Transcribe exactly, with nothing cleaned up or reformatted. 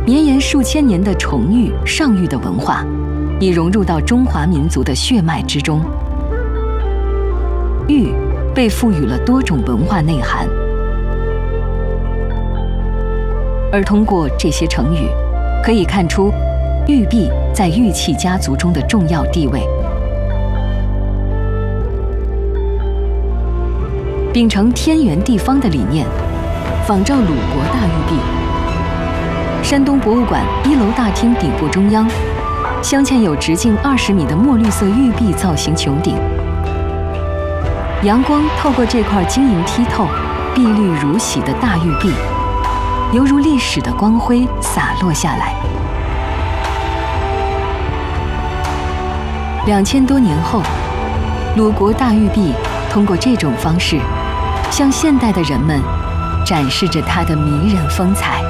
绵延数千年的崇玉、上玉的文化，已融入到中华民族的血脉之中。玉被赋予了多种文化内涵，而通过这些成语，可以看出玉璧在玉器家族中的重要地位。秉承天圆地方的理念，仿照鲁国大玉璧，山东博物馆一楼大厅顶部中央镶嵌有直径二十米的墨绿色玉璧造型穹顶，阳光透过这块晶莹剔透、碧绿如洗的大玉璧，犹如历史的光辉洒落下来。两千多年后，鲁国大玉璧通过这种方式，向现代的人们展示着它的迷人风采。